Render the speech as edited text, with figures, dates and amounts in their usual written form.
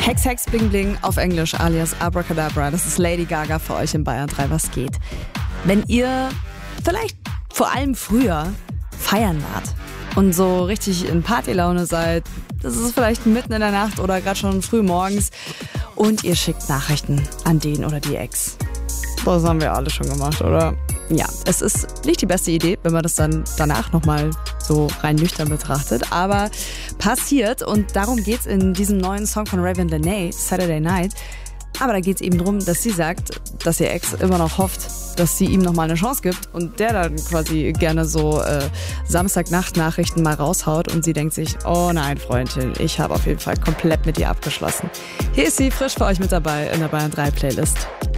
Hex, Hex, Bling, Bling auf Englisch alias Abracadabra. Das ist Lady Gaga für euch in Bayern 3. Was geht? Wenn ihr vielleicht vor allem früher feiern wart und so richtig in Partylaune seid, das ist vielleicht mitten in der Nacht oder gerade schon früh morgens und ihr schickt Nachrichten an den oder die Ex. Das haben wir alle schon gemacht, oder? Ja, es ist nicht die beste Idee, wenn man das dann danach nochmal so rein nüchtern betrachtet, aber passiert und darum geht's in diesem neuen Song von Raven Lenae, Saturday Night. Aber da geht's eben drum, dass sie sagt, dass ihr Ex immer noch hofft, dass sie ihm nochmal eine Chance gibt und der dann quasi gerne so Samstagnacht-Nachrichten mal raushaut und sie denkt sich, oh nein, Freundin, ich habe auf jeden Fall komplett mit ihr abgeschlossen. Hier ist sie frisch für euch mit dabei in der Bayern 3 Playlist.